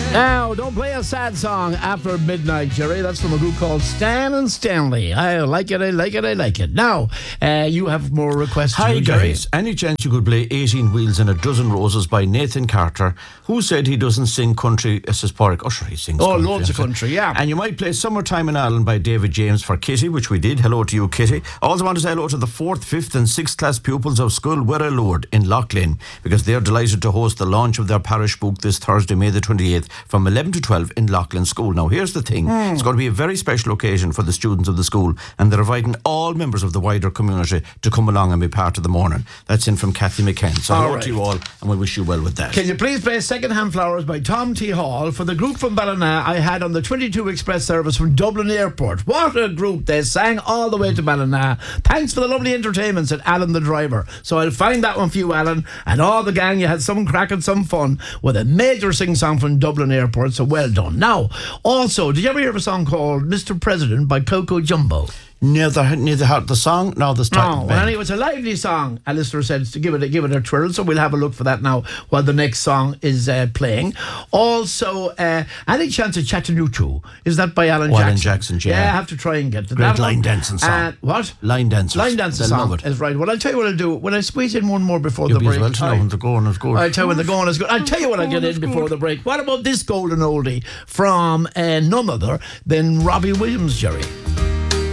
Now, don't play a sad song after midnight, Jerry. That's from a group called Stan and Stanley. I like it, I like it, I like it. Now, you have more requests. Hi, Jerry. guys. Any chance you could play 18 Wheels and a Dozen Roses by Nathan Carter, who said he doesn't sing country? This is Porrick. Oh, sure, he sings country. Loads of country, yeah. And you might play Summertime in Ireland by David James for Kitty, which we did. Hello to you, Kitty. I also want to say hello to the 4th, 5th and 6th class pupils of School Wirra Lord in Loughlin, because they're delighted to host the launch of their parish book this Thursday, May the 28th, from 11 to 12 in Loughlin School. Now, here's the thing. It's going to be a very special occasion for the students of the school, and they're inviting all members of the wider community to come along and be part of the morning. That's in from Kathy McCann. So hello to you all, and we wish you well with that. Can you please play Second Hand Flowers by Tom T. Hall for the group from Ballina I had on the 22 Express service from Dublin Airport? What a group. They sang all the way to Ballina. Thanks for the lovely entertainment, said Alan the driver. So I'll find that one for you, Alan, and all the gang. You had some crack and some fun with a major sing-song from Dublin Airport, so well done. Now, also, did you ever hear of a song called Mr. President by Coco Jumbo? Neither heard the song nor the title. No, well, anyway, it's a lively song. A listener said to give it a twirl, so we'll have a look for that now while the next song is playing. Also, any chance of Chattanooga? Is that by Alan Jackson? Alan Jackson, yeah. Yeah, I have to try and get to Great that line one. dancing song. What? Line dancers. Line dancing They'll song. love it. Is right. Well, I'll tell you what I'll do. When I squeeze in one more before You'll the be as break. well to know when the going is good. I'll tell you when the going is good. I'll tell you what I'll get in before the break. What about this golden oldie from none other than Robbie Williams, Jerry?